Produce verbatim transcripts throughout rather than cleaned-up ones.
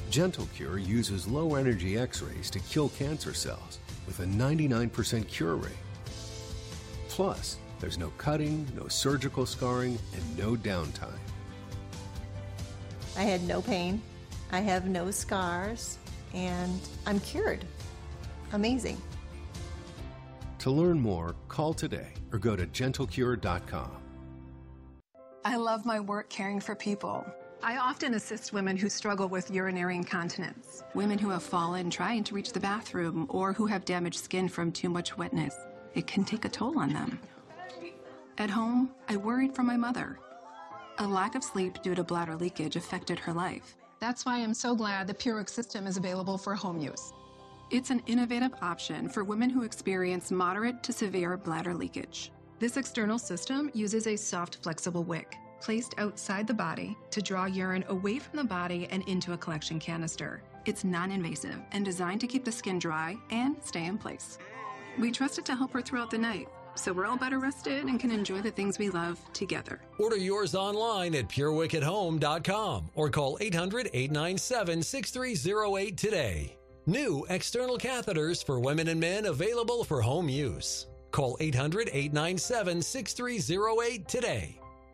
GentleCure uses low-energy X-rays to kill cancer cells with a ninety-nine percent cure rate. Plus, there's no cutting, no surgical scarring, and no downtime. I had no pain, I have no scars, and I'm cured. Amazing. To learn more, call today or go to gentle cure dot com. I love my work caring for people. I often assist women who struggle with urinary incontinence, women who have fallen trying to reach the bathroom, or who have damaged skin from too much wetness. It can take a toll on them. At home, I worried for my mother. A lack of sleep due to bladder leakage affected her life. That's why I'm so glad the PureWick system is available for home use. It's an innovative option for women who experience moderate to severe bladder leakage. This external system uses a soft, flexible wick placed outside the body to draw urine away from the body and into a collection canister. It's non-invasive and designed to keep the skin dry and stay in place. We trust it to help her throughout the night, so we're all better rested and can enjoy the things we love together. Order yours online at pure wick at home dot com or call eight hundred, eight nine seven, six three zero eight today. New external catheters for women and men available for home use. Call eight hundred, eight nine seven, six three zero eight today.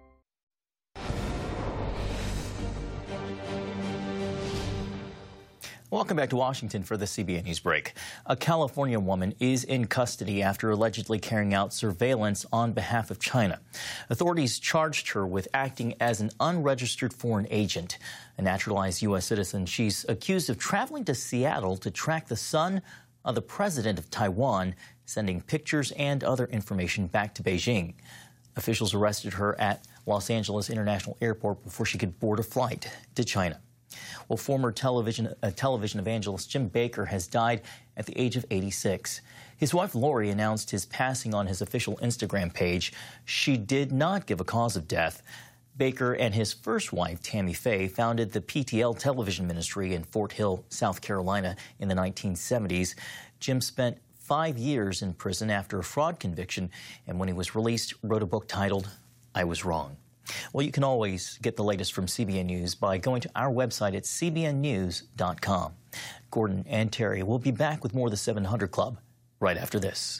Welcome back to Washington for the C B N News Break. A California woman is in custody after allegedly carrying out surveillance on behalf of China. Authorities charged her with acting as an unregistered foreign agent. A naturalized U S citizen, she's accused of traveling to Seattle to track the son of the president of Taiwan, sending pictures and other information back to Beijing. Officials arrested her at Los Angeles International Airport before she could board a flight to China. Well, former television, uh, television evangelist Jim Bakker has died at the age of eighty-six. His wife, Lori, announced his passing on his official Instagram page. She did not give a cause of death. Bakker and his first wife, Tammy Faye, founded the P T L television ministry in Fort Hill, South Carolina in the nineteen seventies. Jim spent five years in prison after a fraud conviction, and when he was released, wrote a book titled, I Was Wrong. Well, you can always get the latest from C B N News by going to our website at c b n news dot com. Gordon and Terry will be back with more of the seven hundred Club right after this.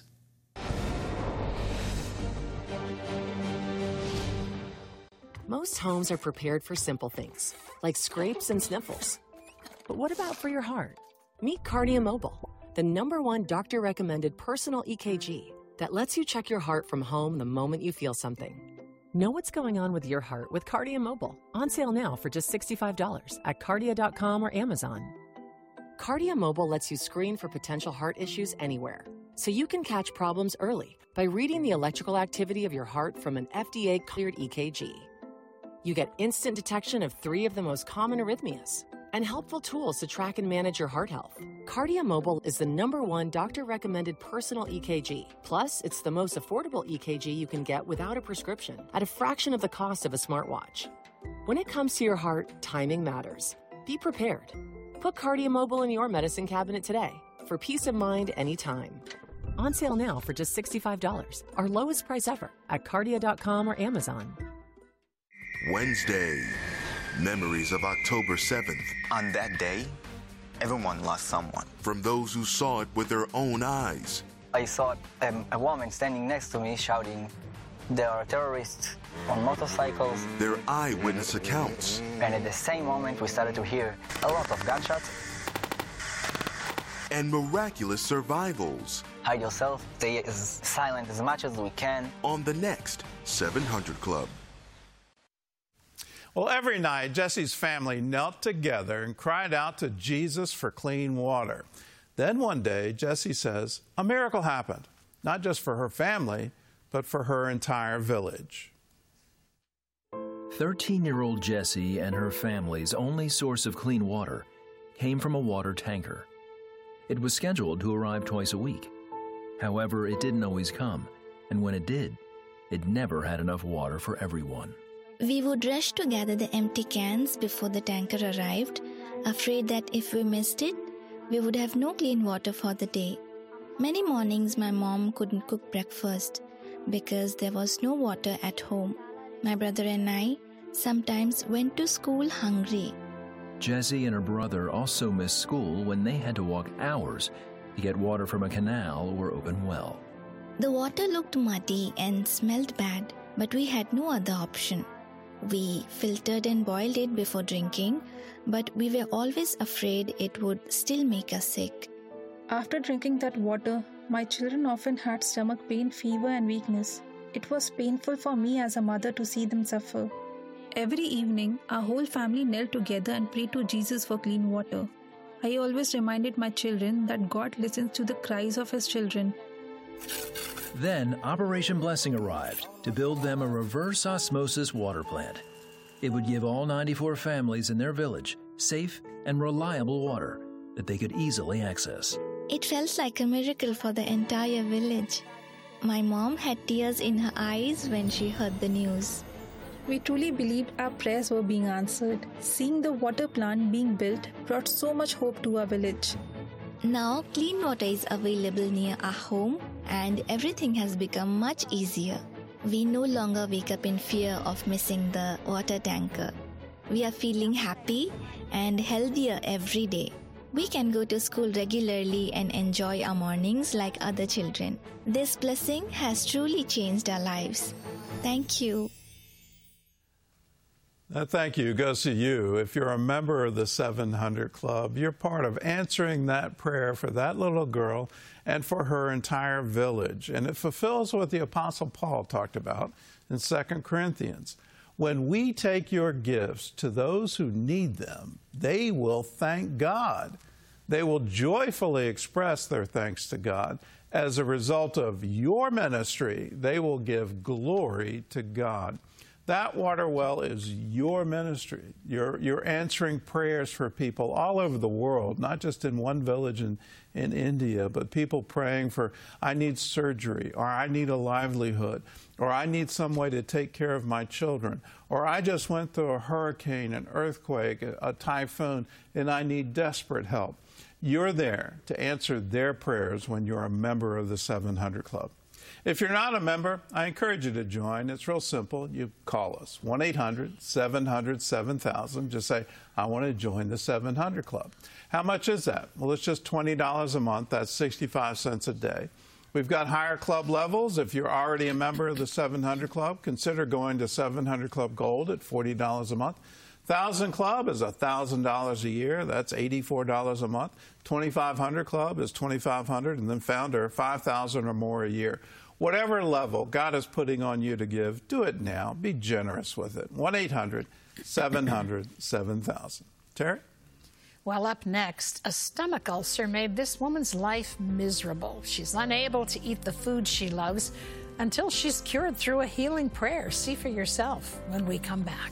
Most homes are prepared for simple things, like scrapes and sniffles. But what about for your heart? Meet Cardia Mobile, the number one doctor-recommended personal E K G that lets you check your heart from home the moment you feel something. Know what's going on with your heart with Cardia Mobile. On sale now for just sixty-five dollars at cardia dot com or Amazon. Cardia Mobile lets you screen for potential heart issues anywhere, so you can catch problems early by reading the electrical activity of your heart from an F D A-cleared E K G. You get instant detection of three of the most common arrhythmias and helpful tools to track and manage your heart health. Cardia Mobile is the number one doctor-recommended personal E K G. Plus, it's the most affordable E K G you can get without a prescription at a fraction of the cost of a smartwatch. When it comes to your heart, timing matters. Be prepared. Put Cardia Mobile in your medicine cabinet today for peace of mind anytime. On sale now for just sixty-five dollars, our lowest price ever at cardia dot com or Amazon. Wednesday. Memories of October seventh. On that day, everyone lost someone. From those who saw it with their own eyes. I saw um, a woman standing next to me shouting, there are terrorists on motorcycles. Their eyewitness accounts. And at the same moment, we started to hear a lot of gunshots. And miraculous survivals. Hide yourself, stay as silent as much as we can. On the next seven hundred Club. Well, every night, Jesse's family knelt together and cried out to Jesus for clean water. Then one day, Jesse says, a miracle happened, not just for her family, but for her entire village. thirteen-year-old Jessie and her family's only source of clean water came from a water tanker. It was scheduled to arrive twice a week. However, it didn't always come, and when it did, it never had enough water for everyone. We would rush to gather the empty cans before the tanker arrived, afraid that if we missed it, we would have no clean water for the day. Many mornings my mom couldn't cook breakfast because there was no water at home. My brother and I sometimes went to school hungry. Jessie and her brother also missed school when they had to walk hours to get water from a canal or open well. The water looked muddy and smelled bad, but we had no other option. We filtered and boiled it before drinking, but we were always afraid it would still make us sick. After drinking that water, my children often had stomach pain, fever, and weakness. It was painful for me as a mother to see them suffer. Every evening, our whole family knelt together and prayed to Jesus for clean water. I always reminded my children that God listens to the cries of His children. Then Operation Blessing arrived to build them a reverse osmosis water plant. It would give all ninety-four families in their village safe and reliable water that they could easily access. It felt like a miracle for the entire village. My mom had tears in her eyes when she heard the news. We truly believed our prayers were being answered. Seeing the water plant being built brought so much hope to our village. Now, clean water is available near our home and everything has become much easier. We no longer wake up in fear of missing the water tanker. We are feeling happy and healthier every day. We can go to school regularly and enjoy our mornings like other children. This blessing has truly changed our lives. Thank you. That thank you goes to you. If you're a member of the seven hundred Club, you're part of answering that prayer for that little girl and for her entire village. And it fulfills what the Apostle Paul talked about in Second Corinthians. When we take your gifts to those who need them, they will thank God. They will joyfully express their thanks to God. As a result of your ministry, they will give glory to God. That water well is your ministry. You're, you're answering prayers for people all over the world, not just in one village in, in India, but people praying for, I need surgery, or I need a livelihood, or I need some way to take care of my children, or I just went through a hurricane, an earthquake, a, a typhoon, and I need desperate help. You're there to answer their prayers when you're a member of the seven hundred Club. If you're not a member, I encourage you to join. It's real simple. You call us, one eight hundred seven hundred seven thousand. Just say, I want to join the seven hundred Club. How much is that? Well, it's just twenty dollars a month. That's sixty-five cents a day. We've got higher club levels. If you're already a member of the seven hundred Club, consider going to seven hundred Club Gold at forty dollars a month. one thousand Club is one thousand dollars a year. That's eighty-four dollars a month. twenty-five hundred Club is twenty-five hundred dollars, and then Founder, five thousand dollars or more a year. Whatever level God is putting on you to give, do it now. Be generous with it. one eight hundred seven hundred seven thousand. Terry? Well, up next, a stomach ulcer made this woman's life miserable. She's unable to eat the food she loves until she's cured through a healing prayer. See for yourself when we come back.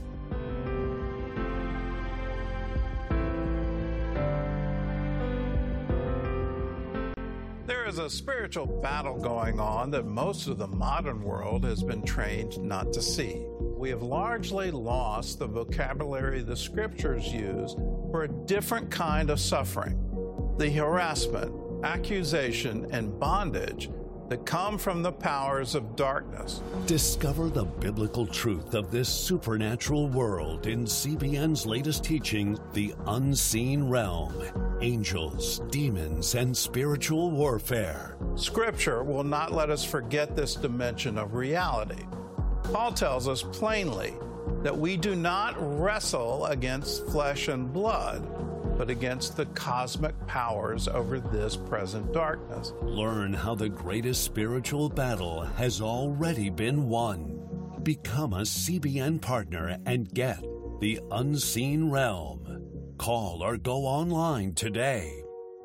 There is a spiritual battle going on that most of the modern world has been trained not to see. We have largely lost the vocabulary the Scriptures use for a different kind of suffering, the harassment, accusation, and bondage that come from the powers of darkness. Discover the biblical truth of this supernatural world in C B N's latest teaching, The Unseen Realm, Angels, Demons, and Spiritual Warfare. Scripture will not let us forget this dimension of reality. Paul tells us plainly that we do not wrestle against flesh and blood, but against the cosmic powers over this present darkness. Learn how the greatest spiritual battle has already been won. Become a C B N partner and get The Unseen Realm. Call or go online today.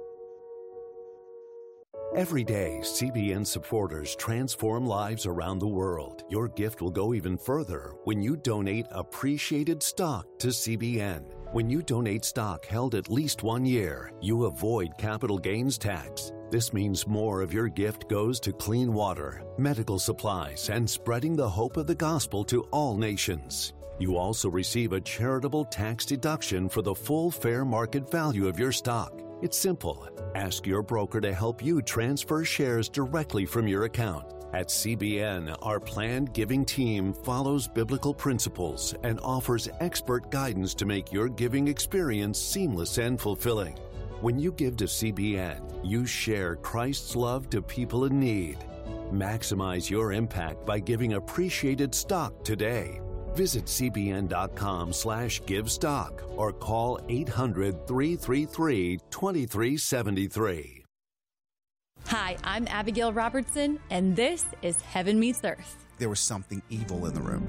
Every day, C B N supporters transform lives around the world. Your gift will go even further when you donate appreciated stock to C B N. When you donate stock held at least one year, you avoid capital gains tax. This means more of your gift goes to clean water, medical supplies, and spreading the hope of the gospel to all nations. You also receive a charitable tax deduction for the full fair market value of your stock. It's simple. Ask your broker to help you transfer shares directly from your account. At C B N, our planned giving team follows biblical principles and offers expert guidance to make your giving experience seamless and fulfilling. When you give to C B N, you share Christ's love to people in need. Maximize your impact by giving appreciated stock today. Visit cbn.com slash give stock or call eight hundred, three three three, two three seven three. Hi, I'm Abigail Robertson, and this is Heaven Meets Earth. There was something evil in the room.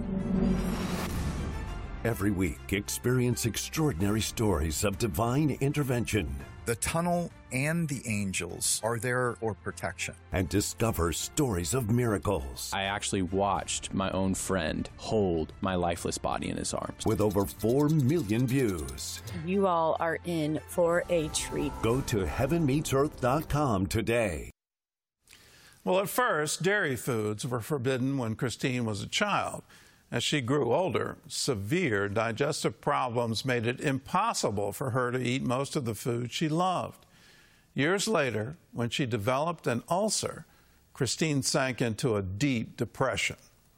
Every week, experience extraordinary stories of divine intervention. The tunnel and the angels are there for protection. And discover stories of miracles. I actually watched my own friend hold my lifeless body in his arms. With over four million views. You all are in for a treat. Go to heaven meets earth dot com today. Well, at first, dairy foods were forbidden when Christine was a child. As she grew older, severe digestive problems made it impossible for her to eat most of the food she loved. Years later, when she developed an ulcer, Christine sank into a deep depression.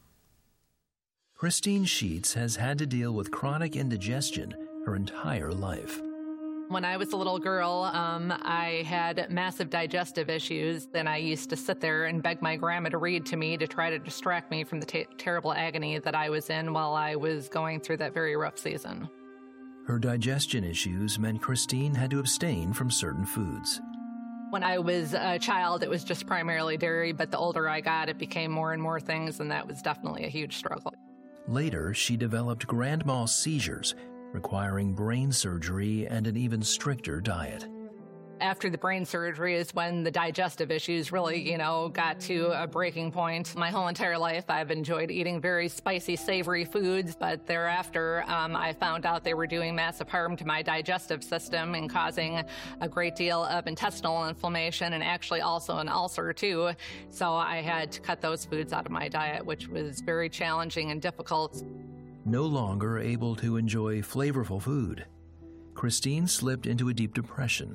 Christine Sheets has had to deal with chronic indigestion her entire life. When I was a little girl, um, I had massive digestive issues. Then I used to sit there and beg my grandma to read to me to try to distract me from the t- terrible agony that I was in while I was going through that very rough season. Her digestion issues meant Christine had to abstain from certain foods. When I was a child, it was just primarily dairy, but the older I got, it became more and more things, and that was definitely a huge struggle. Later, she developed grand mal seizures, requiring brain surgery and an even stricter diet. After the brain surgery is when the digestive issues really, you know, got to a breaking point. My whole entire life, I've enjoyed eating very spicy, savory foods, but thereafter, um, I found out they were doing massive harm to my digestive system and causing a great deal of intestinal inflammation and actually also an ulcer, too. So I had to cut those foods out of my diet, which was very challenging and difficult. No longer able to enjoy flavorful food, Christine slipped into a deep depression.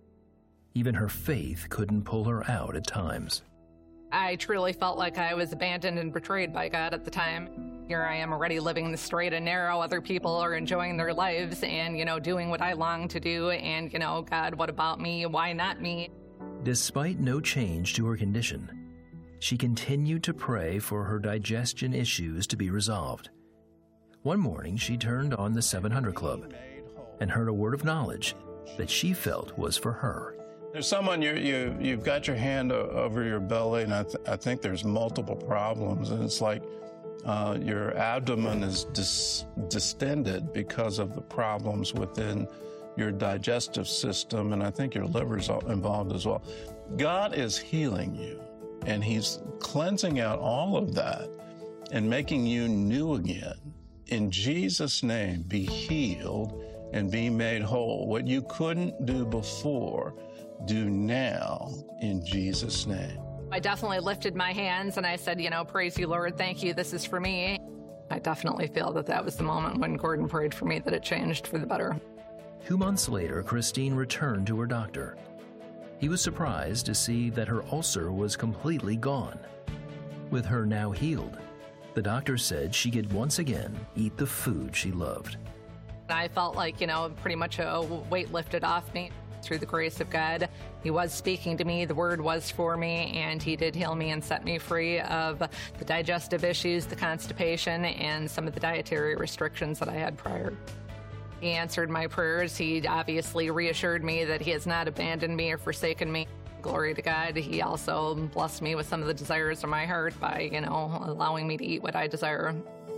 Even her faith couldn't pull her out at times. I truly felt like I was abandoned and betrayed by God at the time. Here I am already living the straight and narrow. Other people are enjoying their lives and, you know, doing what I long to do. And, you know, God, what about me? Why not me? Despite no change to her condition, she continued to pray for her digestion issues to be resolved. One morning, she turned on the seven hundred Club and heard a word of knowledge that she felt was for her. There's someone, you, you, you've got your hand over your belly, and I, th- I think there's multiple problems. And it's like uh, your abdomen is dis- distended because of the problems within your digestive system, and I think your liver's involved as well. God is healing you, and He's cleansing out all of that and making you new again. In Jesus' name, be healed and be made whole. What you couldn't do before, do now in Jesus' name. I definitely lifted my hands and I said, you know, praise you, Lord. Thank you. This is for me. I definitely feel that that was the moment when Gordon prayed for me that it changed for the better. Two months later, Christine returned to her doctor. He was surprised to see that her ulcer was completely gone. With her now healed, the doctor said she could once again eat the food she loved. I felt like, you know, pretty much a weight lifted off me. Through the grace of God, He was speaking to me, the word was for me, and He did heal me and set me free of the digestive issues, the constipation, and some of the dietary restrictions that I had prior. He answered my prayers. He obviously reassured me that He has not abandoned me or forsaken me. Glory to God. He also blessed me with some of the desires of my heart by, you know, allowing me to eat what I desire.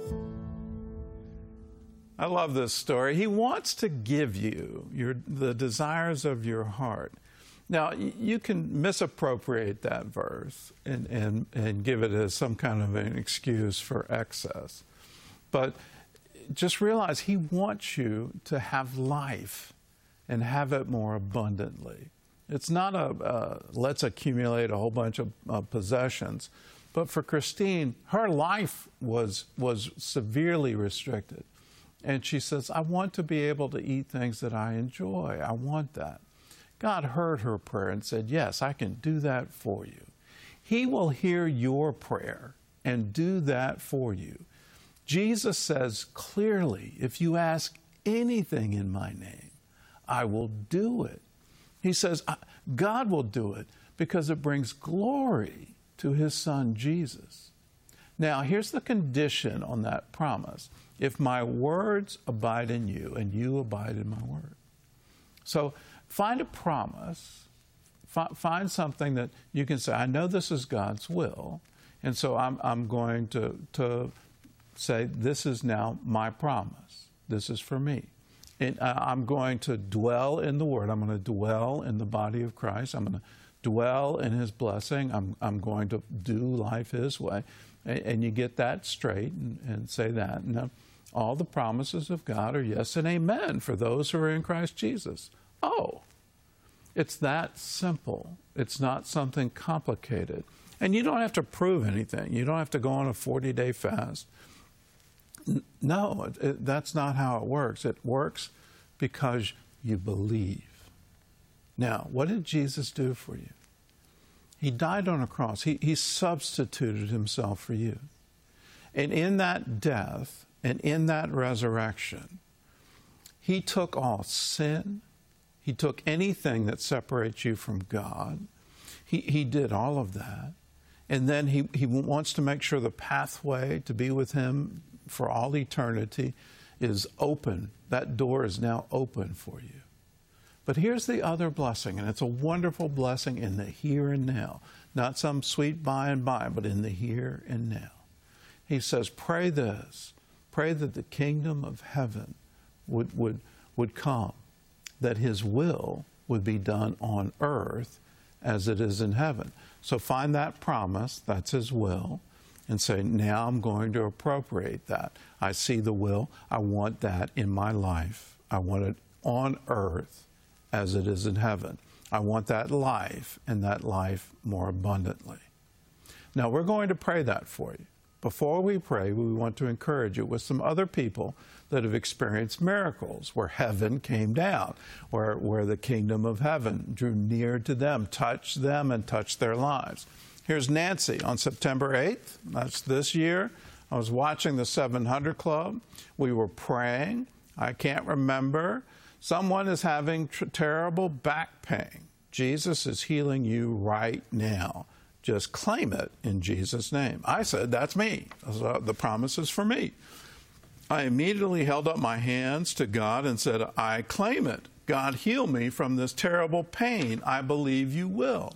I love this story. He wants to give you your, the desires of your heart. Now, you can misappropriate that verse and, and, and give it as some kind of an excuse for excess. But just realize He wants you to have life and have it more abundantly. It's not a uh, let's accumulate a whole bunch of uh, possessions. But for Christine, her life was, was severely restricted. And she says, I want to be able to eat things that I enjoy. I want that. God heard her prayer and said, yes, I can do that for you. He will hear your prayer and do that for you. Jesus says clearly, if you ask anything in my name, I will do it. He says, God will do it because it brings glory to his Son, Jesus. Now, here's the condition on that promise. If my words abide in you and you abide in my word. So find a promise, fi- find something that you can say, I know this is God's will, and so I'm, I'm going to, to say, this is now my promise. This is for me. And uh, I'm going to dwell in the Word. I'm going to dwell in the body of Christ. I'm going to dwell in his blessing. I'm, I'm going to do life his way. And, and you get that straight and, and say that. And, uh, all the promises of God are yes and amen for those who are in Christ Jesus. Oh, it's that simple. It's not something complicated. And you don't have to prove anything. You don't have to go on a forty-day fast. No, it, it, that's not how it works. It works because you believe. Now, what did Jesus do for you? He died on a cross. He, he substituted himself for you. And in that death and in that resurrection, he took all sin. He took anything that separates you from God. He, he did all of that. And then he, he wants to make sure the pathway to be with him for all eternity is open. That door is now open for you. But here's the other blessing, and it's a wonderful blessing in the here and now. Not some sweet by and by, but in the here and now. He says, pray this. Pray that the kingdom of heaven would, would, would come, that his will would be done on earth as it is in heaven. So find that promise, that's his will, and say, now I'm going to appropriate that. I see the will. I want that in my life. I want it on earth as it is in heaven. I want that life, and that life more abundantly. Now, we're going to pray that for you. Before we pray, we want to encourage you with some other people that have experienced miracles, where heaven came down, where, where the kingdom of heaven drew near to them, touched them, and touched their lives. Here's Nancy on September eighth. That's this year. I was watching the seven hundred Club. We were praying. I can't remember. Someone is having tr- terrible back pain. Jesus is healing you right now. Just claim it in Jesus' name. I said, that's me. So the promise is for me. I immediately held up my hands to God and said, I claim it. God, heal me from this terrible pain. I believe you will.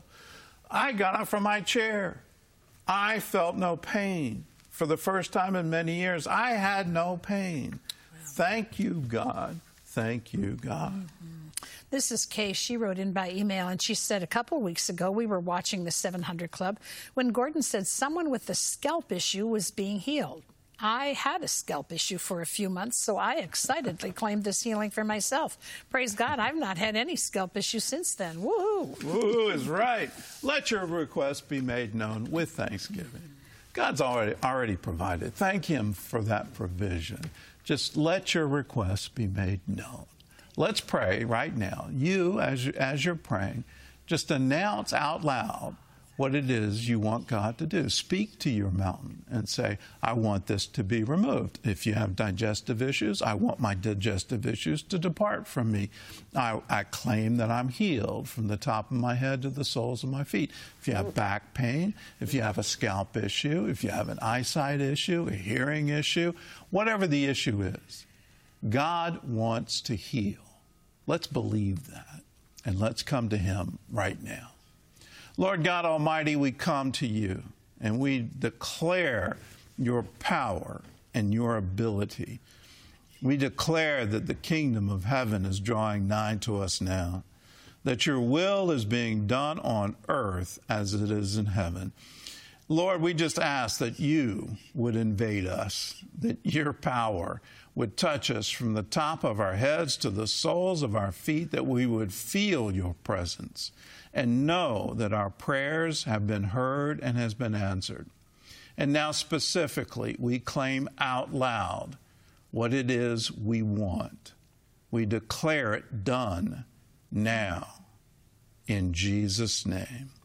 I got up from my chair. I felt no pain. For the first time in many years, I had no pain. Wow. Thank you, God. Thank you, God. Mm-hmm. This is Kay. She wrote in by email, and she said, a couple weeks ago, we were watching the seven hundred Club when Gordon said someone with a scalp issue was being healed. I had a scalp issue for a few months, so I excitedly claimed this healing for myself. Praise God, I've not had any scalp issues since then. Woohoo! Woohoo is right. Let your request be made known with thanksgiving. God's already, already provided. Thank him for that provision. Just let your request be made known. Let's pray right now. You, as, as you're praying, just announce out loud what it is you want God to do. Speak to your mountain and say, I want this to be removed. If you have digestive issues, I want my digestive issues to depart from me. I, I claim that I'm healed from the top of my head to the soles of my feet. If you have back pain, if you have a scalp issue, if you have an eyesight issue, a hearing issue, whatever the issue is, God wants to heal. Let's believe that, and let's come to him right now. Lord God Almighty, we come to you, and we declare your power and your ability. We declare that the kingdom of heaven is drawing nigh to us now, that your will is being done on earth as it is in heaven. Lord, we just ask that you would invade us, that your power would touch us from the top of our heads to the soles of our feet, that we would feel your presence and know that our prayers have been heard and has been answered. And now specifically, we claim out loud what it is we want. We declare it done now in Jesus' name.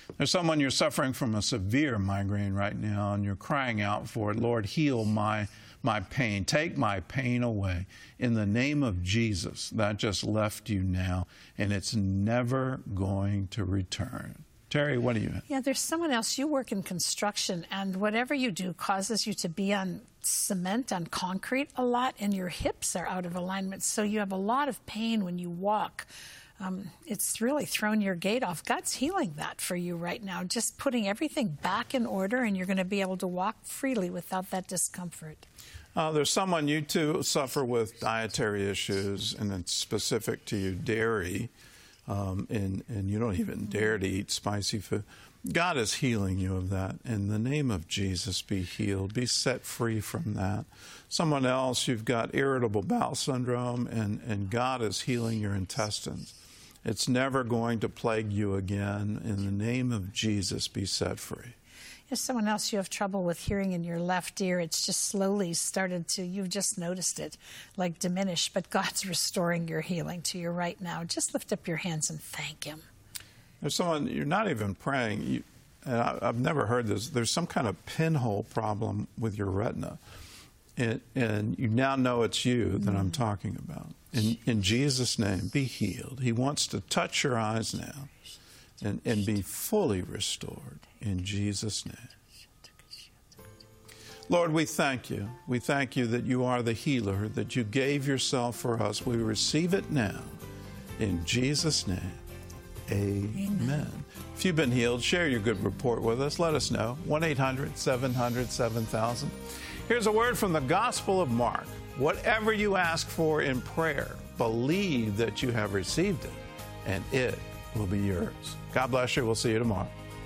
There's someone, you're suffering from a severe migraine right now, and you're crying out for it. Lord, heal my my pain. Take my pain away. In the name of Jesus, that just left you now, and it's never going to return. Terry, what do you have? Yeah, there's someone else. You work in construction, and whatever you do causes you to be on cement, on concrete a lot, and your hips are out of alignment. So you have a lot of pain when you walk. Um, it's really thrown your gait off. God's healing that for you right now, just putting everything back in order, and you're going to be able to walk freely without that discomfort. Uh, there's someone, you too suffer with dietary issues, and it's specific to you, dairy, um, and, and you don't even dare to eat spicy food. God is healing you of that. In the name of Jesus, be healed. Be set free from that. Someone else, you've got irritable bowel syndrome, and, and God is healing your intestines. It's never going to plague you again. In the name of Jesus, be set free. If someone else, you have trouble with hearing in your left ear, it's just slowly started to, you've just noticed it, like diminish, but God's restoring your healing to you right now. Just lift up your hands and thank Him. There's someone, you're not even praying, you, and I, I've never heard this, there's some kind of pinhole problem with your retina, and, and you now know it's you that mm. I'm talking about. In, in Jesus' name, be healed. He wants to touch your eyes now and, and be fully restored in Jesus' name. Lord, we thank you. We thank you that you are the healer, that you gave yourself for us. We receive it now in Jesus' name. Amen. Amen. If you've been healed, share your good report with us. Let us know. one eight hundred seven hundred seven thousand. Here's a word from the Gospel of Mark. Whatever you ask for in prayer, believe that you have received it, and it will be yours. God bless you. We'll see you tomorrow.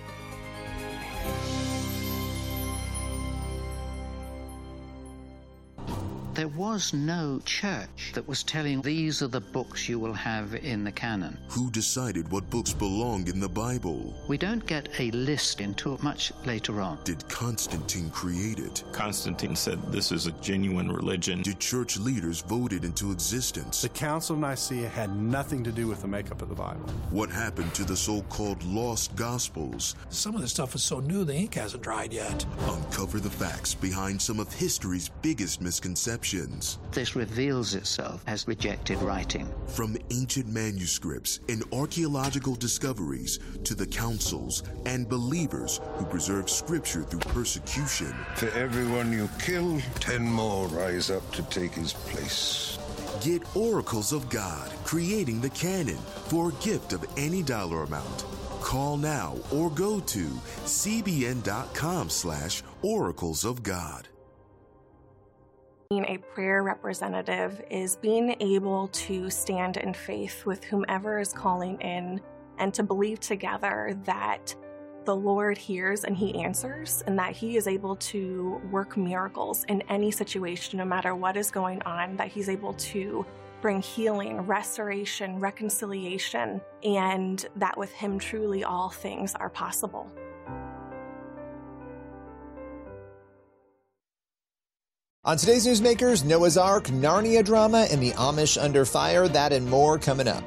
There was no church that was telling, these are the books you will have in the canon. Who decided what books belonged in the Bible? We don't get a list until much later on. Did Constantine create it? Constantine said this is a genuine religion. Did church leaders vote it into existence? The Council of Nicaea had nothing to do with the makeup of the Bible. What happened to the so-called lost Gospels? Some of this stuff is so new the ink hasn't dried yet. Uncover the facts behind some of history's biggest misconceptions. This reveals itself as rejected writing. From ancient manuscripts and archaeological discoveries to the councils and believers who preserve Scripture through persecution. For everyone you kill, ten more rise up to take his place. Get Oracles of God, Creating the Canon, for a gift of any dollar amount. Call now or go to cbn.com slash oracles of God. Being a prayer representative is being able to stand in faith with whomever is calling in and to believe together that the Lord hears and He answers, and that He is able to work miracles in any situation, no matter what is going on, that He's able to bring healing, restoration, reconciliation, and that with Him truly all things are possible. On today's Newsmakers, Noah's Ark, Narnia drama, and the Amish under fire. That and more coming up.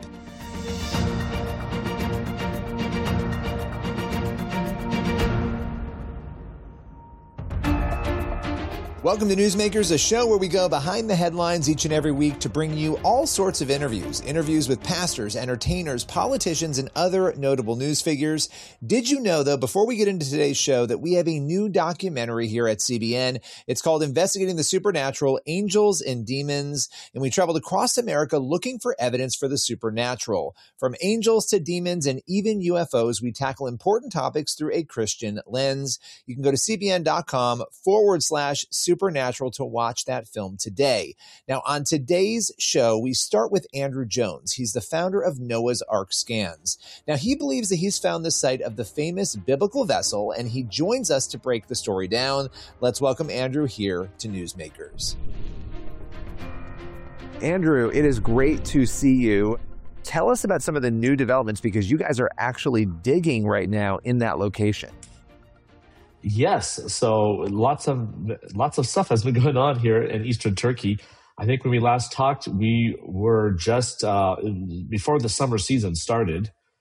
Welcome to Newsmakers, a show where we go behind the headlines each and every week to bring you all sorts of interviews. Interviews with pastors, entertainers, politicians, and other notable news figures. Did you know, though, before we get into today's show, that we have a new documentary here at C B N? It's called Investigating the Supernatural, Angels and Demons. And we traveled across America looking for evidence for the supernatural. From angels to demons and even U F Os, we tackle important topics through a Christian lens. You can go to cbn.com forward slash supernatural. Supernatural to watch that film today. Now, on today's show, we start with Andrew Jones. He's the founder of Noah's Ark Scans. Now, he believes that he's found the site of the famous biblical vessel, and he joins us to break the story down. Let's welcome Andrew here to Newsmakers. Andrew, it is great to see you. Tell us about some of the new developments, because you guys are actually digging right now in that location. Yes, so lots of lots of stuff has been going on here in Eastern Turkey. I think when we last talked, we were just uh, before the summer season started,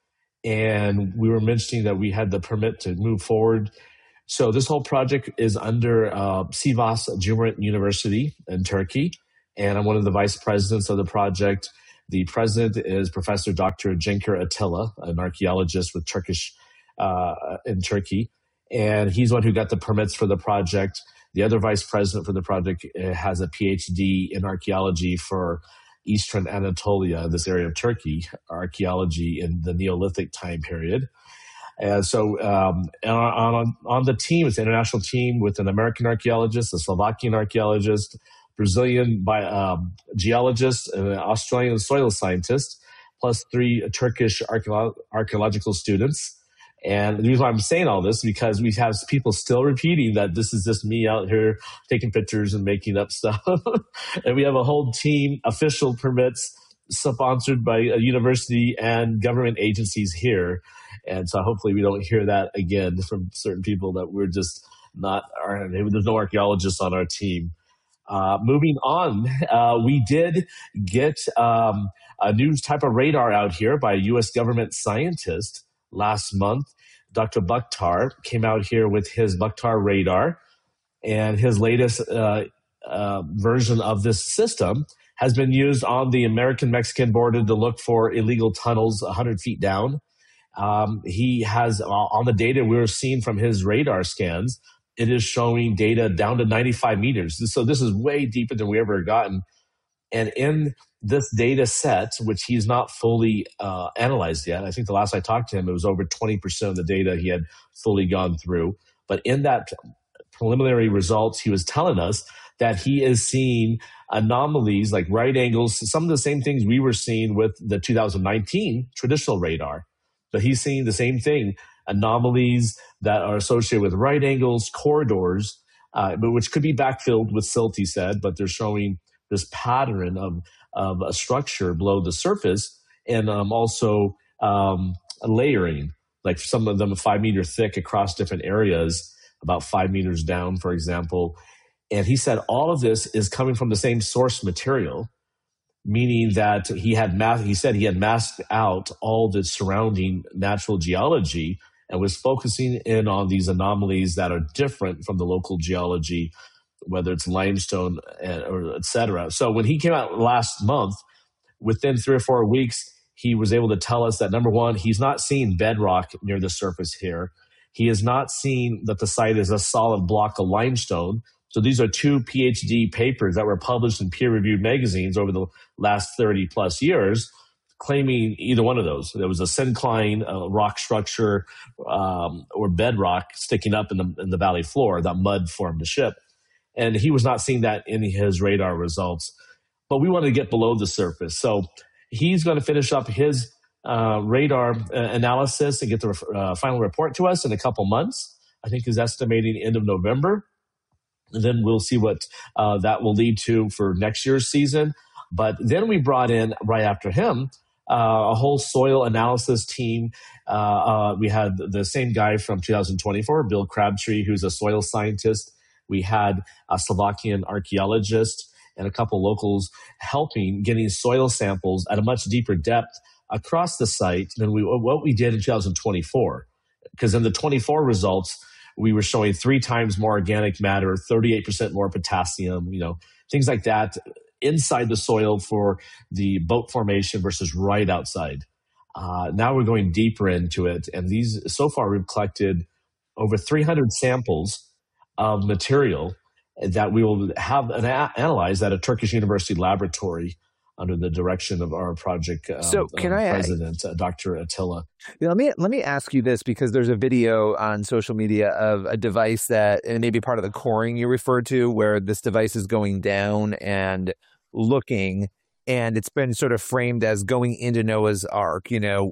and we were mentioning that we had the permit to move forward. So this whole project is under uh, Sivas Cumhuriyet University in Turkey, and I'm one of the vice presidents of the project. The president is Professor Doctor Cenker Atilla, an archaeologist with Turkish uh, in Turkey, and he's the one who got the permits for the project. The other vice president for the project has a P H D in archaeology for Eastern Anatolia, this area of Turkey, archaeology in the Neolithic time period. And so um, on, on, on the team, it's an international team with an American archaeologist, a Slovakian archaeologist, Brazilian bi- um, geologist, and an Australian soil scientist, plus three Turkish archeolo- archaeological students. And the reason why I'm saying all this is because we have people still repeating that this is just me out here taking pictures and making up stuff. And we have a whole team, official permits, sponsored by a university and government agencies here. And so hopefully we don't hear that again from certain people that we're just not, there's no archaeologists on our team. Uh, moving on, uh, we did get um, a new type of radar out here by a U S government scientist last month. Doctor Bakhtar came out here with his Bakhtar radar, and his latest uh, uh, version of this system has been used on the American-Mexican border to look for illegal tunnels one hundred feet down. Um, he has, uh, on the data we were seeing from his radar scans, it is showing data down to ninety-five meters. So this is way deeper than we ever gotten. And in this data set, which he's not fully uh, analyzed yet, I think the last I talked to him, it was over twenty percent of the data he had fully gone through. But in that preliminary results, he was telling us that he is seeing anomalies like right angles, some of the same things we were seeing with the two thousand nineteen traditional radar. So he's seeing the same thing, anomalies that are associated with right angles, corridors, uh, but which could be backfilled with silt, he said, but they're showing this pattern of, of a structure below the surface, and um, also um, layering, like some of them five meter thick across different areas, about five meters down, for example. And he said all of this is coming from the same source material, meaning that he had mas- he said he had masked out all the surrounding natural geology and was focusing in on these anomalies that are different from the local geology, whether it's limestone and, or et cetera. So when he came out last month, within three or four weeks, he was able to tell us that, number one, he's not seeing bedrock near the surface here. He is not seeing that the site is a solid block of limestone. So these are two P H D papers that were published in peer-reviewed magazines over the last thirty plus years, claiming either one of those. There was a syncline uh, rock structure um, or bedrock sticking up in the, in the valley floor. That mud formed the ship. And he was not seeing that in his radar results. But we wanted to get below the surface. So he's going to finish up his uh, radar uh, analysis and get the uh, final report to us in a couple months. I think he's estimating end of November. And then we'll see what uh, that will lead to for next year's season. But then we brought in, right after him, uh, a whole soil analysis team. Uh, uh, we had the same guy from two thousand twenty-four, Bill Crabtree, who's a soil scientist. We had a Slovakian archaeologist and a couple locals helping getting soil samples at a much deeper depth across the site than we, what we did in two thousand twenty-four. Because in the twenty-four results, we were showing three times more organic matter, thirty-eight percent more potassium, you know, things like that inside the soil for the boat formation versus right outside. Uh, now we're going deeper into it. And these, so far we've collected over three hundred samples of material that we will have an a- analyzed at a Turkish university laboratory under the direction of our project um, so can um, I, president, uh, Doctor Atilla. Let me let me ask you this, because there's a video on social media of a device that, and maybe part of the coring you referred to, where this device is going down and looking, and it's been sort of framed as going into Noah's Ark. You know,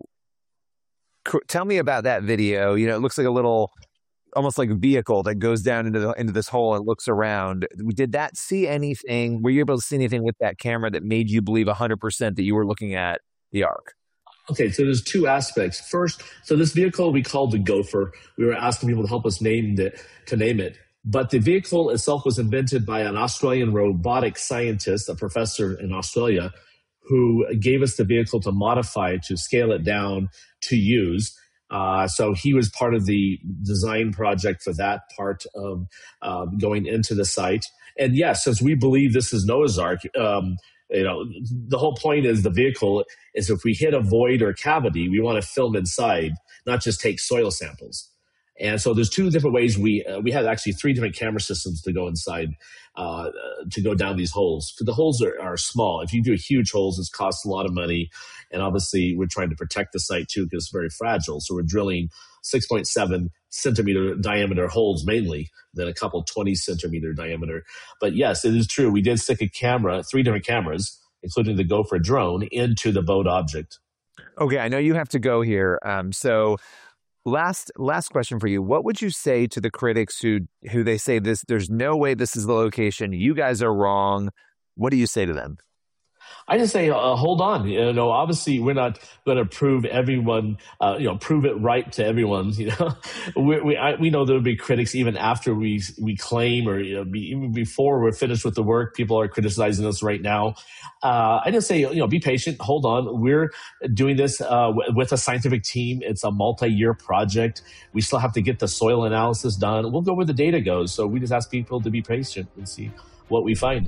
tell me about that video. You know, it looks like a little, almost like a vehicle that goes down into the, into this hole and looks around. Did that see anything? Were you able to see anything with that camera that made you believe one hundred percent that you were looking at the Ark? Okay, so there's two aspects. First, so this vehicle we called the Gopher. We were asking people to help us name it, to name it. But the vehicle itself was invented by an Australian robotic scientist, a professor in Australia, who gave us the vehicle to modify, to scale it down, to use. Uh, so he was part of the design project for that part of um, going into the site. And yes, since we believe this is Noah's Ark, um, you know, the whole point is the vehicle is if we hit a void or cavity, we want to film inside, not just take soil samples. And so there's two different ways. We uh, we had actually three different camera systems to go inside, uh, to go down these holes. Because the holes are, are small. If you do huge holes, it costs a lot of money. And obviously, we're trying to protect the site, too, because it's very fragile. So we're drilling six point seven centimeter diameter holes mainly, then a couple twenty centimeter diameter. But yes, it is true. We did stick a camera, three different cameras, including the Gopher drone, into the boat object. Okay, I know you have to go here. Um, so last last question for you. What would you say to the critics who who they say this, there's no way this is the location, you guys are wrong? What do you say to them? I just say, uh, hold on. You know, obviously, we're not going to prove everyone, uh, you know, prove it right to everyone. You know, we we, I, we know there will be critics even after we we claim, or you know, be, even before we're finished with the work. People are criticizing us right now. Uh, I just say, you know, be patient. Hold on. We're doing this uh, w- with a scientific team. It's a multi-year project. We still have to get the soil analysis done. We'll go where the data goes. So we just ask people to be patient and see what we find.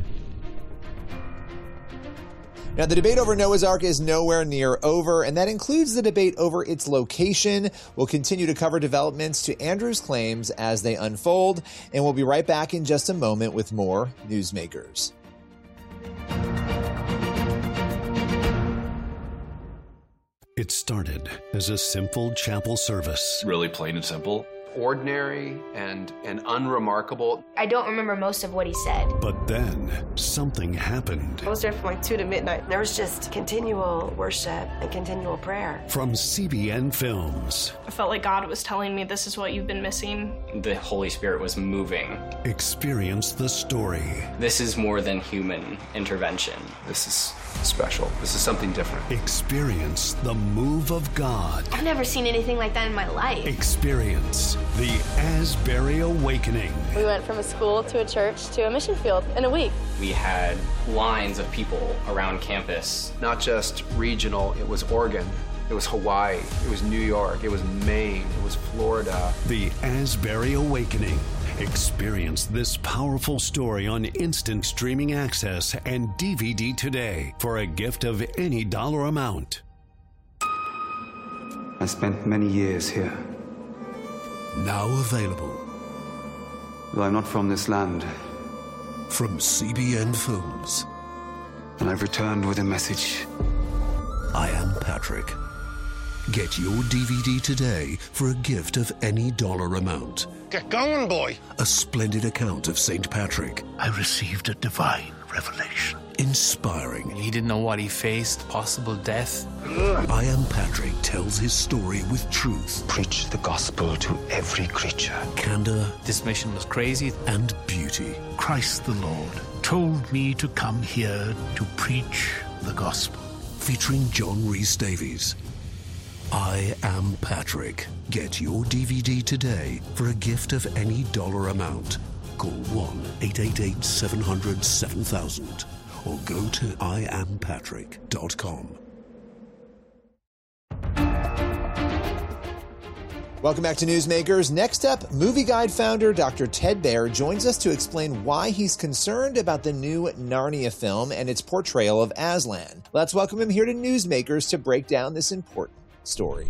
Now, the debate over Noah's Ark is nowhere near over, and that includes the debate over its location. We'll continue to cover developments to Andrew's claims as they unfold, and we'll be right back in just a moment with more Newsmakers. It started as a simple chapel service. Really plain and simple. Ordinary and, and unremarkable. I don't remember most of what he said. But then something happened. I was there from like two to midnight. There was just continual worship and continual prayer. From C B N Films. I felt like God was telling me this is what you've been missing. The Holy Spirit was moving. Experience the story. This is more than human intervention. This is special. This is something different. Experience the move of God. I've never seen anything like that in my life. Experience the Asbury Awakening. We went from a school to a church to a mission field in a week. We had lines of people around campus. Not just regional, it was Oregon, it was Hawaii, it was New York, it was Maine, it was Florida. The Asbury Awakening. Experience this powerful story on instant streaming access and D V D today for a gift of any dollar amount. I spent many years here. Now available. Well, I'm not from this land. From C B N Films. And I've returned with a message. I am Patrick. Get your D V D today for a gift of any dollar amount. Get going, boy. A splendid account of Saint Patrick. I received a divine revelation. Inspiring. He didn't know what he faced, possible death. I Am Patrick tells his story with truth. Preach the gospel to every creature. Candor. This mission was crazy. And beauty. Christ the Lord told me to come here to preach the gospel. Featuring John Rhys Davies. I Am Patrick. Get your D V D today for a gift of any dollar amount. Call one eight eight eight, seven hundred, seven thousand or go to I am patrick dot com. Welcome back to Newsmakers. Next up, Movie Guide founder Doctor Ted Baehr joins us to explain why he's concerned about the new Narnia film and its portrayal of Aslan. Let's welcome him here to Newsmakers to break down this important story.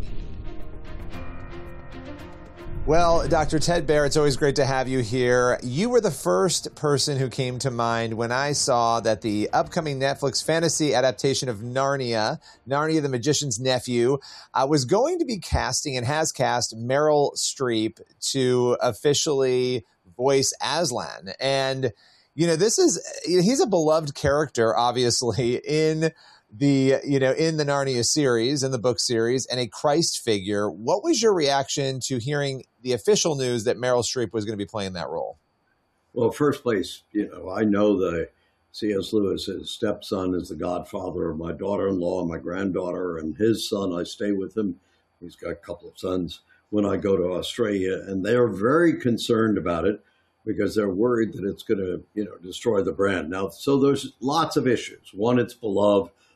Well, Doctor Ted Baehr, it's always great to have you here. You were the first person who came to mind when I saw that the upcoming Netflix fantasy adaptation of Narnia, Narnia the Magician's Nephew, uh, was going to be casting and has cast Meryl Streep to officially voice Aslan. And, you know, this is, he's a beloved character, obviously, in the, you know, in the Narnia series, in the book series, and a Christ figure. What was your reaction to hearing the official news that Meryl Streep was going to be playing that role? Well, first place, you know, I know that C S Lewis's stepson is the godfather of my daughter-in-law and my granddaughter, and his son, I stay with him. He's got a couple of sons when I go to Australia, and they're very concerned about it because they're worried that it's going to, you know, destroy the brand. Now, so there's lots of issues. One, it's beloved.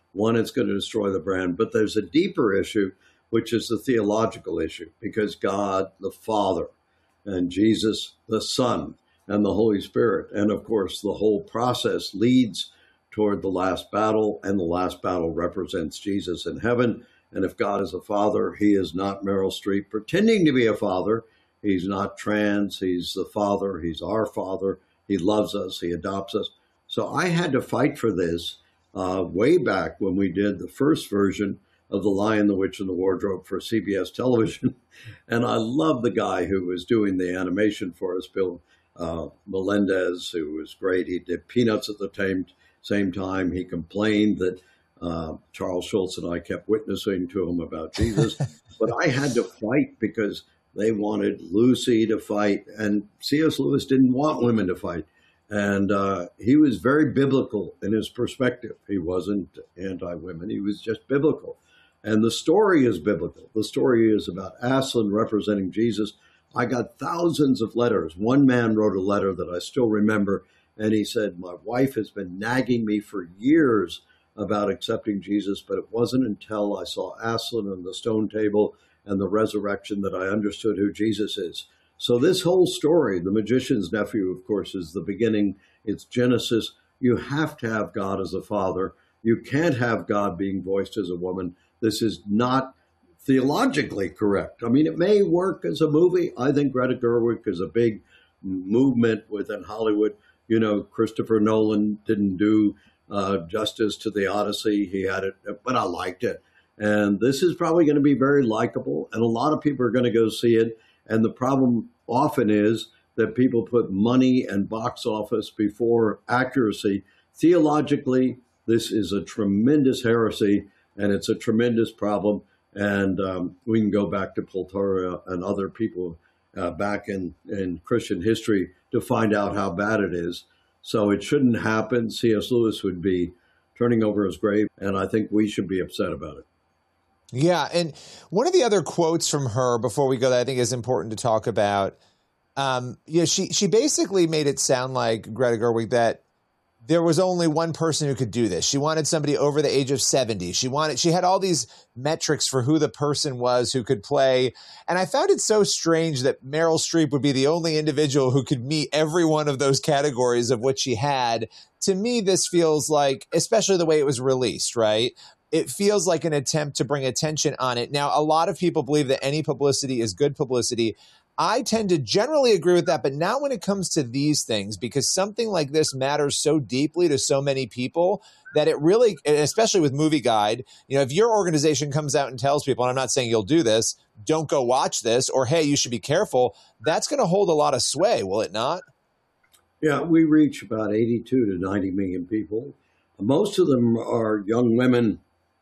One, it's going to destroy the brand. But there's a deeper issue, which is the theological issue, because God, the Father, and Jesus, the Son, and the Holy Spirit, and of course, the whole process leads toward the last battle, and the last battle represents Jesus in heaven. And if God is a father, he is not Meryl Streep pretending to be a father. He's not trans. He's the Father. He's our Father. He loves us. He adopts us. So I had to fight for this uh, way back when we did the first version of The Lion, the Witch, and the Wardrobe for C B S television. And I love the guy who was doing the animation for us, Bill uh, Melendez, who was great. He did Peanuts at the time, same time. He complained that uh, Charles Schultz and I kept witnessing to him about Jesus. But I had to fight because they wanted Lucy to fight, and C S. Lewis didn't want women to fight. And uh, he was very biblical in his perspective. He wasn't anti-women. He was just biblical. And the story is biblical. The story is about Aslan representing Jesus. I got thousands of letters. One man wrote a letter that I still remember, and he said, my wife has been nagging me for years about accepting Jesus, but it wasn't until I saw Aslan on the stone table and the resurrection that I understood who Jesus is. So this whole story, The Magician's Nephew, of course, is the beginning. It's Genesis. You have to have God as a father. You can't have God being voiced as a woman. This is not theologically correct. I mean, it may work as a movie. I think Greta Gerwig is a big movement within Hollywood. You know, Christopher Nolan didn't do uh, justice to the Odyssey. He had it, but I liked it. And this is probably going to be very likable, and a lot of people are going to go see it. And the problem often is that people put money and box office before accuracy. Theologically, this is a tremendous heresy, and it's a tremendous problem. And um, we can go back to Pultoria and other people uh, back in, in Christian history to find out how bad it is. So it shouldn't happen. C S. Lewis would be turning over his grave, and I think we should be upset about it. Yeah, and one of the other quotes from her before we go that I think is important to talk about, um, you know, she, she basically made it sound like, Greta Gerwig, that there was only one person who could do this. She wanted somebody over the age of seventy. She wanted, she had all these metrics for who the person was who could play. And I found it so strange that Meryl Streep would be the only individual who could meet every one of those categories of what she had. To me, this feels like, especially the way it was released, right? It feels like an attempt to bring attention on it. Now, a lot of people believe that any publicity is good publicity. I tend to generally agree with that, but not when it comes to these things, because something like this matters so deeply to so many people that it really, especially with Movie Guide, you know, if your organization comes out and tells people, and I'm not saying you'll do this, don't go watch this, or, hey, you should be careful, that's going to hold a lot of sway, will it not? Yeah, we reach about eighty-two to ninety million people. Most of them are young women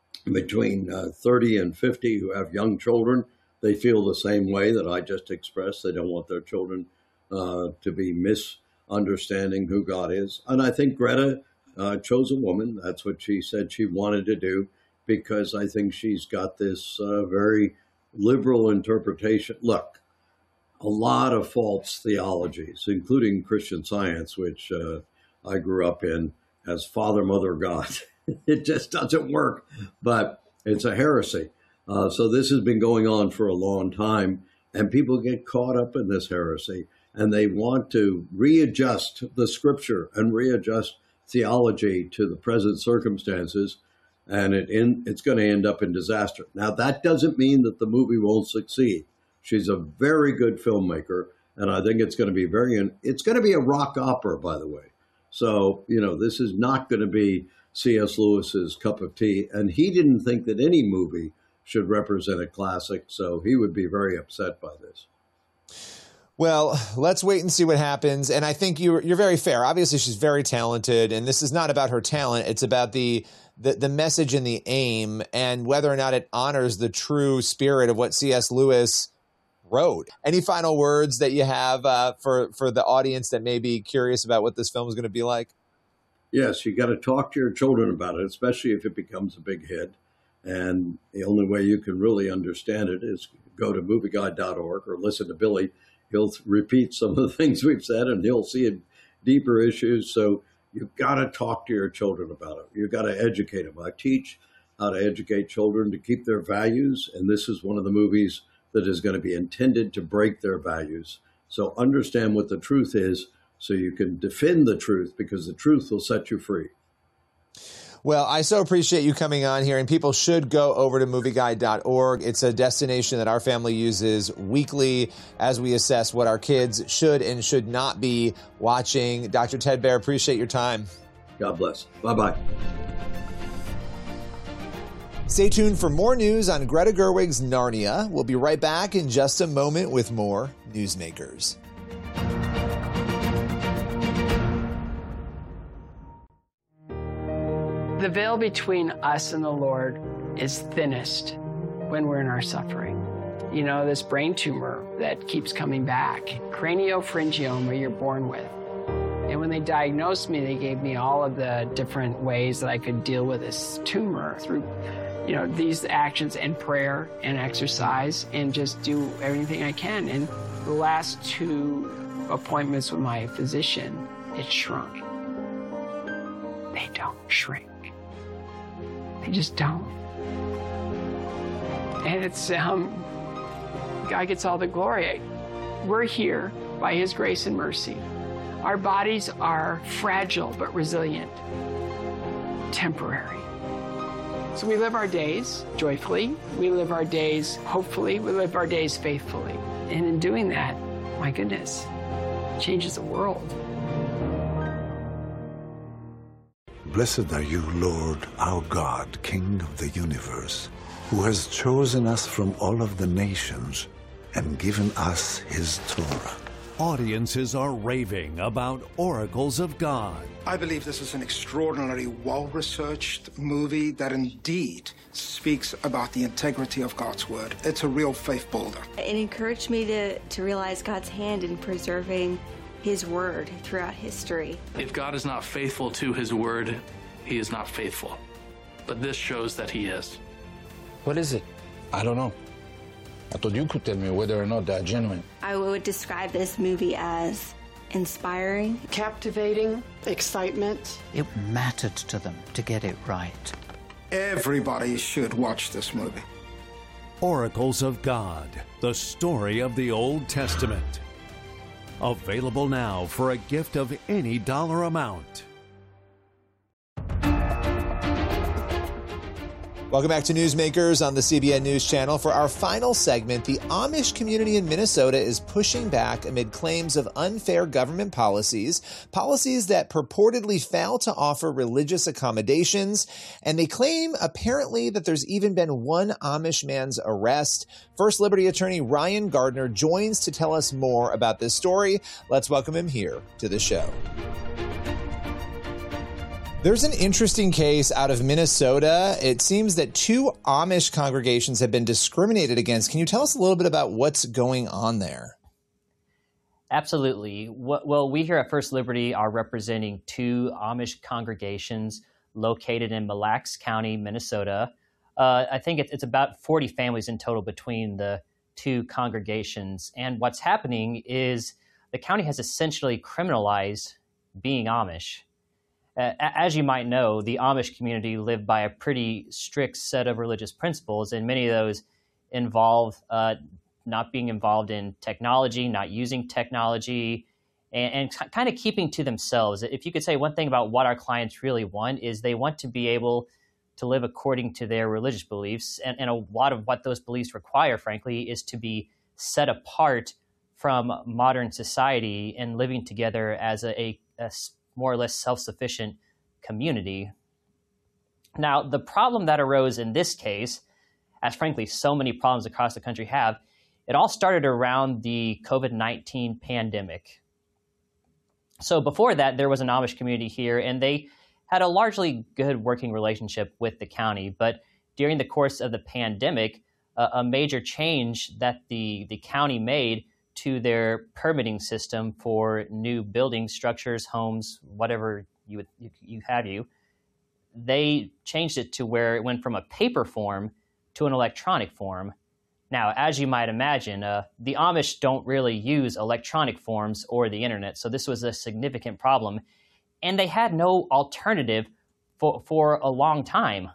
between uh, thirty and fifty who have young children. They feel the same way that I just expressed. They don't want their children uh, to be misunderstanding who God is. And I think Greta uh, chose a woman. That's what she said she wanted to do, because I think she's got this uh, very liberal interpretation. Look, a lot of false theologies, including Christian Science, which uh, I grew up in, as Father, Mother, God. It just doesn't work, but it's a heresy. Uh, so this has been going on for a long time, and people get caught up in this heresy, and they want to readjust the scripture and readjust theology to the present circumstances, and it in, it's going to end up in disaster. Now, that doesn't mean that the movie won't succeed. She's a very good filmmaker, and I think it's going to be very, it's going to be a rock opera, by the way. So, you know, this is not going to be C S. Lewis's cup of tea, and he didn't think that any movie should represent a classic, so he would be very upset by this. Well, let's wait and see what happens. And I think you're you're very fair. Obviously, she's very talented, and this is not about her talent. It's about the the, the message and the aim, and whether or not it honors the true spirit of what C S. Lewis wrote. Any final words that you have uh, for for the audience that may be curious about what this film is going to be like? Yes, you got to talk to your children about it, especially if it becomes a big hit. And the only way you can really understand it is go to movie guide dot org or listen to Billy. He'll repeat some of the things we've said, and he'll see deeper issues. So You've got to talk to your children about it. You've got to educate them. I teach how to educate children to keep their values, and this is one of the movies that is going to be intended to break their values. So understand what the truth is so you can defend the truth, because the truth will set you free. Well, I so appreciate you coming on here, and people should go over to movie guide dot org. It's a destination that our family uses weekly as we assess what our kids should and should not be watching. Doctor Ted Baehr, appreciate your time. God bless. Bye-bye. Stay tuned for more news on Greta Gerwig's Narnia. We'll be right back in just a moment with more Newsmakers. The veil between us and the Lord is thinnest when we're in our suffering. You know, this brain tumor that keeps coming back, craniopharyngioma you're born with. And when they diagnosed me, they gave me all of the different ways that I could deal with this tumor through, you know, these actions and prayer and exercise and just do everything I can. And the last two appointments with my physician, it shrunk. They don't shrink. They just don't. And it's, um, God gets all the glory. We're here by His grace and mercy. Our bodies are fragile but resilient, temporary. So we live our days joyfully. We live our days hopefully. We live our days faithfully. And in doing that, my goodness, it changes the world. Blessed are you, Lord, our God, King of the universe, who has chosen us from all of the nations and given us His Torah. Audiences are raving about Oracles of God. I believe this is an extraordinarily well-researched movie that indeed speaks about the integrity of God's Word. It's a real faith builder. It encouraged me to, to realize God's hand in preserving His Word throughout history. If God is not faithful to His Word, He is not faithful. But this shows that He is. What is it? I don't know. I thought you could tell me whether or not they're genuine. I would describe this movie as inspiring, captivating, excitement. It mattered to them to get it right. Everybody should watch this movie. Oracles of God, the story of the Old Testament. Available now for a gift of any dollar amount. Welcome back to Newsmakers on the C B N News Channel. For our final segment, the Amish community in Minnesota is pushing back amid claims of unfair government policies, policies that purportedly fail to offer religious accommodations. And they claim apparently that there's even been one Amish man's arrest. First Liberty attorney Ryan Gardner joins to tell us more about this story. Let's welcome him here to the show. There's an interesting case out of Minnesota. It seems that two Amish congregations have been discriminated against. Can you tell us a little bit about what's going on there? Absolutely. Well, we here at First Liberty are representing two Amish congregations located in Mille Lacs County, Minnesota. Uh, I think it's about forty families in total between the two congregations. And what's happening is the county has essentially criminalized being Amish. Uh, as you might know, the Amish community live by a pretty strict set of religious principles, and many of those involve uh, not being involved in technology, not using technology, and, and t- kind of keeping to themselves. If you could say one thing about what our clients really want is they want to be able to live according to their religious beliefs, and, and a lot of what those beliefs require, frankly, is to be set apart from modern society and living together as a, a, a more or less self-sufficient community. Now, the problem that arose in this case, as frankly so many problems across the country have, it all started around the COVID nineteen pandemic. So before that, there was an Amish community here, and they had a largely good working relationship with the county. But during the course of the pandemic, uh, a major change that the, the county made to their permitting system for new buildings, structures, homes, whatever you would you, you have you, they changed it to where it went from a paper form to an electronic form. Now, as you might imagine, uh, the Amish don't really use electronic forms or the internet, so this was a significant problem. and they had no alternative for, for a long time.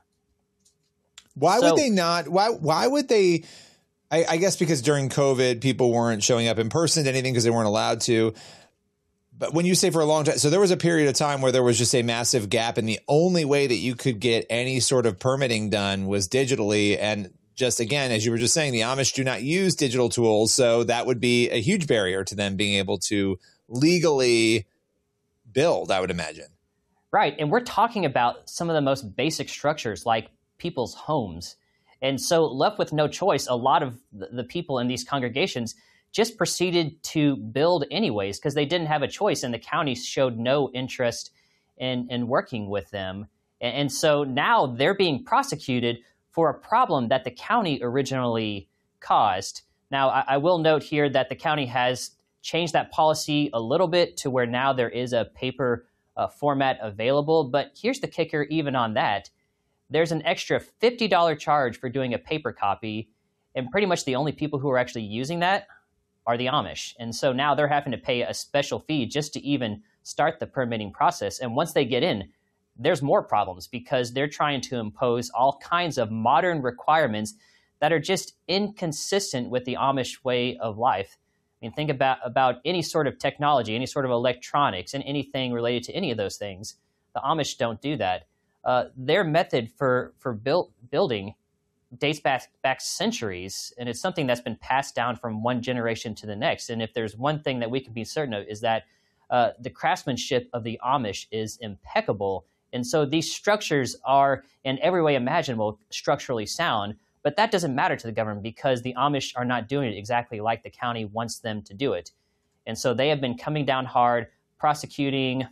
Why So- would they not? Why, why would they? I, I guess because during COVID, people weren't showing up in person to anything because they weren't allowed to. But when you say for a long time, so there was a period of time where there was just a massive gap, and the only way that you could get any sort of permitting done was digitally. And just again, as you were just saying, the Amish do not use digital tools, so that would be a huge barrier to them being able to legally build, I would imagine. Right, and we're talking about some of the most basic structures like people's homes. And so left with no choice, a lot of the people in these congregations just proceeded to build anyways because they didn't have a choice, and the county showed no interest in, in working with them. And, and so now they're being prosecuted for a problem that the county originally caused. Now, I, I will note here that the county has changed that policy a little bit to where now there is a paper uh, format available. But here's the kicker even on that. There's an extra fifty dollars charge for doing a paper copy, and pretty much the only people who are actually using that are the Amish. And so now they're having to pay a special fee just to even start the permitting process. And once they get in, there's more problems because they're trying to impose all kinds of modern requirements that are just inconsistent with the Amish way of life. I mean, think about, about any sort of technology, any sort of electronics, and anything related to any of those things. The Amish don't do that. Uh, their method for, for build, building dates back, back centuries, and it's something that's been passed down from one generation to the next. And if there's one thing that we can be certain of is that uh, the craftsmanship of the Amish is impeccable. And so these structures are in every way imaginable structurally sound, but that doesn't matter to the government because the Amish are not doing it exactly like the county wants them to do it. And so they have been coming down hard, prosecuting,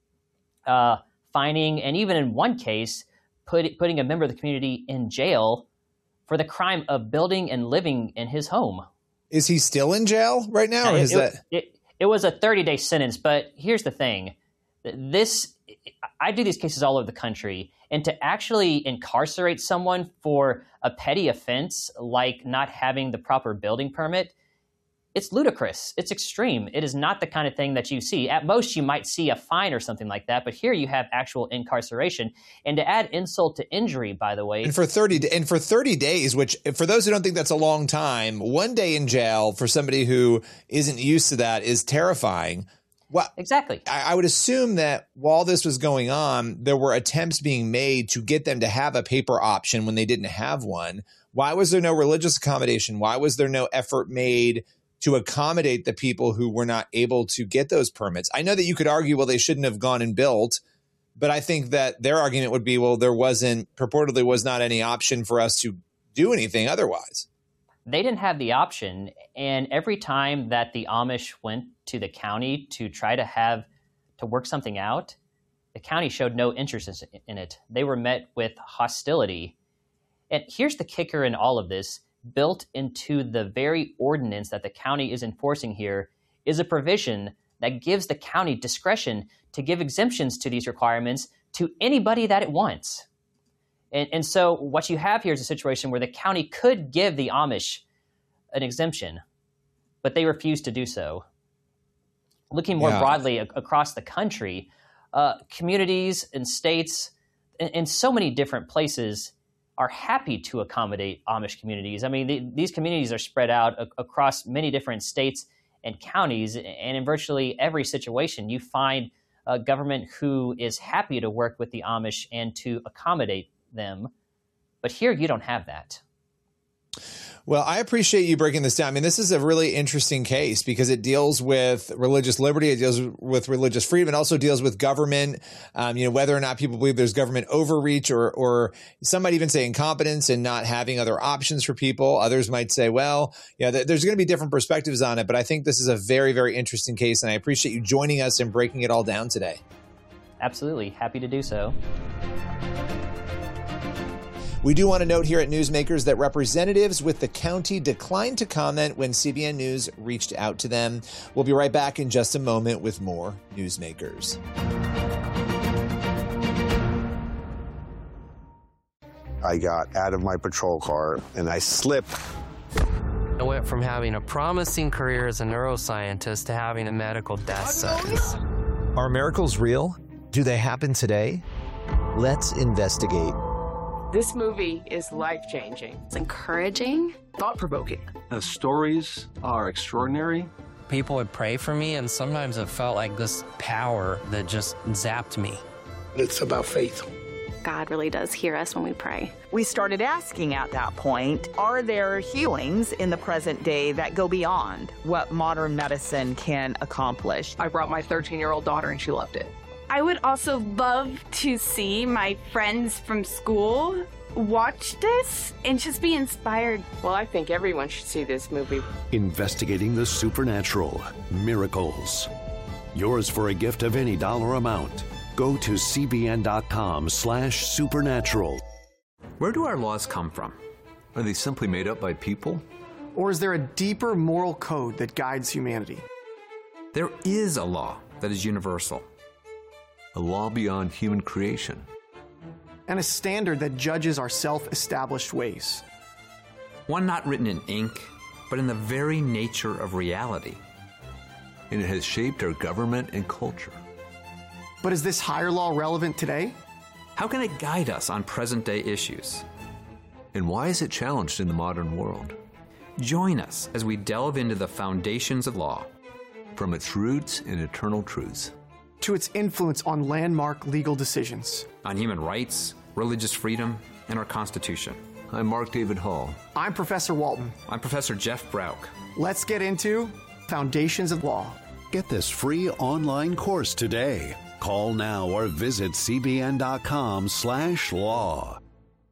uh, fining, and even in one case, put, putting a member of the community in jail for the crime of building and living in his home. Is he still in jail right now? Or it, is it, that... it, it was a thirty-day sentence, but here's the thing. This, I do these cases all over the country, and to actually incarcerate someone for a petty offense like not having the proper building permit, it's ludicrous. It's extreme. It is not the kind of thing that you see. At most, you might see a fine or something like that, but here you have actual incarceration. And to add insult to injury, by the way. And for thirty and for thirty days, which for those who don't think that's a long time, one day in jail for somebody who isn't used to that is terrifying. Well, exactly. I, I would assume that while this was going on, there were attempts being made to get them to have a paper option when they didn't have one. Why was there no religious accommodation? Why was there no effort made to accommodate the people who were not able to get those permits? I know that you could argue, well, they shouldn't have gone and built, but I think that their argument would be, well, there wasn't, purportedly was not any option for us to do anything otherwise. They didn't have the option. And every time that the Amish went to the county to try to have, to work something out, the county showed no interest in it. They were met with hostility. And here's the kicker in all of this. Built into the very ordinance that the county is enforcing here is a provision that gives the county discretion to give exemptions to these requirements to anybody that it wants. And, and so what you have here is a situation where the county could give the Amish an exemption, but they refuse to do so. Looking more Yeah. broadly a- across the country, uh, communities and states in, in so many different places are happy to accommodate Amish communities. I mean, the, these communities are spread out a- across many different states and counties, and in virtually every situation, you find a government who is happy to work with the Amish and to accommodate them. But here, you don't have that. Well, I appreciate you breaking this down. I mean, this is a really interesting case because it deals with religious liberty, it deals with religious freedom, it also deals with government, um, you know, whether or not people believe there's government overreach or, or some might even say incompetence and not having other options for people. Others might say, well, yeah, th- there's going to be different perspectives on it, but I think this is a very, very interesting case, and I appreciate you joining us and breaking it all down today. Absolutely. Happy to do so. We do want to note here at Newsmakers that representatives with the county declined to comment when C B N News reached out to them. We'll be right back in just a moment with more Newsmakers. I got out of my patrol car and I slipped. I went from having a promising career as a neuroscientist to having a medical death sentence. Are miracles real? Do they happen today? Let's investigate. This movie is life-changing. It's encouraging. Thought-provoking. The stories are extraordinary. People would pray for me, and sometimes it felt like this power that just zapped me. It's about faith. God really does hear us when we pray. We started asking at that point, are there healings in the present day that go beyond what modern medicine can accomplish? I brought my thirteen-year-old daughter, and she loved it. I would also love to see my friends from school watch this and just be inspired. Well, I think everyone should see this movie. Investigating the supernatural, miracles. Yours for a gift of any dollar amount. Go to cbn.com slash supernatural. Where do our laws come from? Are they simply made up by people? Or is there a deeper moral code that guides humanity? There is a law that is universal. A law beyond human creation. And a standard that judges our self-established ways. One not written in ink, but in the very nature of reality. And it has shaped our government and culture. But is this higher law relevant today? How can it guide us on present-day issues? And why is it challenged in the modern world? Join us as we delve into the foundations of law. From its roots and eternal truths. To its influence on landmark legal decisions. On human rights, religious freedom, and our Constitution. I'm Mark David Hall. I'm Professor Walton. I'm Professor Jeff Brauch. Let's get into Foundations of Law. Get this free online course today. Call now or visit cbn.com slash law.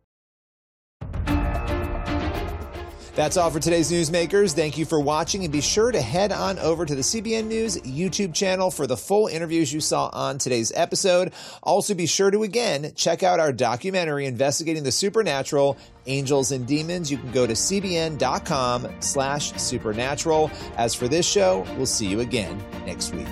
That's all for today's Newsmakers. Thank you for watching, and be sure to head on over to the C B N News YouTube channel for the full interviews you saw on today's episode. Also, be sure to, again, check out our documentary investigating the supernatural, Angels and Demons. You can go to cbn.com slash supernatural. As for this show, we'll see you again next week.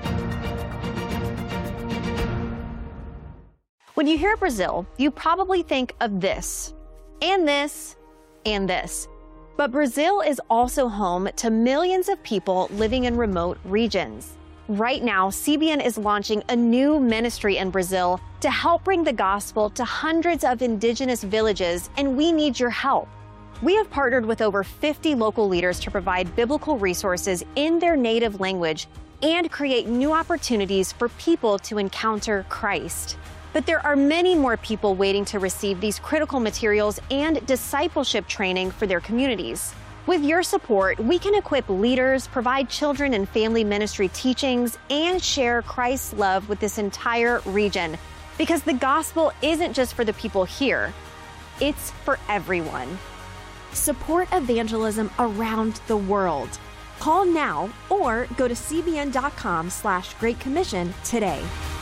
When you hear Brazil, you probably think of this, and this, and this. But Brazil is also home to millions of people living in remote regions. Right now, C B N is launching a new ministry in Brazil to help bring the gospel to hundreds of indigenous villages, and we need your help. We have partnered with over fifty local leaders to provide biblical resources in their native language and create new opportunities for people to encounter Christ. But there are many more people waiting to receive these critical materials and discipleship training for their communities. With your support, we can equip leaders, provide children and family ministry teachings, and share Christ's love with this entire region. Because the gospel isn't just for the people here, it's for everyone. Support evangelism around the world. Call now or go to cbn.com slash Great Commission today.